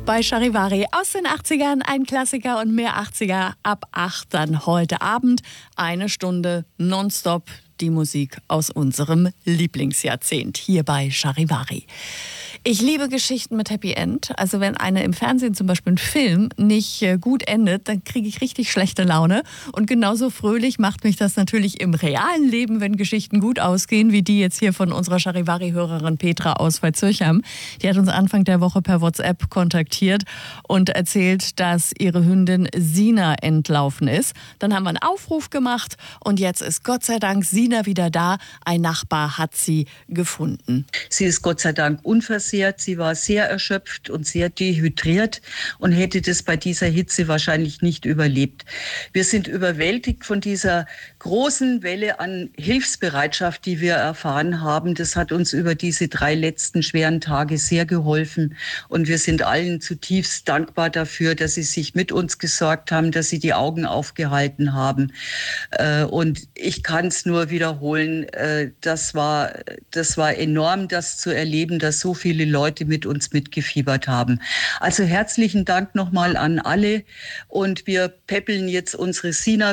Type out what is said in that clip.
bei Charivari aus den 80ern, ein Klassiker und mehr 80er ab 8 dann heute Abend. Eine Stunde nonstop die Musik aus unserem Lieblingsjahrzehnt hier bei Charivari. Ich liebe Geschichten mit Happy End. Also wenn eine im Fernsehen zum Beispiel ein Film nicht gut endet, dann kriege ich richtig schlechte Laune. Und genauso fröhlich macht mich das natürlich im realen Leben, wenn Geschichten gut ausgehen, wie die jetzt hier von unserer Charivari-Hörerin Petra aus Veitshöchheim. Die hat uns Anfang der Woche per WhatsApp kontaktiert und erzählt, dass ihre Hündin Sina entlaufen ist. Dann haben wir einen Aufruf gemacht und jetzt ist Gott sei Dank Sina wieder da. Ein Nachbar hat sie gefunden. Sie ist Gott sei Dank unversehrt. Sie war sehr erschöpft und sehr dehydriert und hätte das bei dieser Hitze wahrscheinlich nicht überlebt. Wir sind überwältigt von dieser großen Welle an Hilfsbereitschaft, die wir erfahren haben. Das hat uns über diese 3 letzten schweren Tage sehr geholfen. Und wir sind allen zutiefst dankbar dafür, dass sie sich mit uns gesorgt haben, dass sie die Augen aufgehalten haben. Und ich kann es nur wiederholen, das war enorm, das zu erleben, dass so viele Leute mit uns mitgefiebert haben. Also herzlichen Dank nochmal an alle und wir peppeln jetzt unsere Sina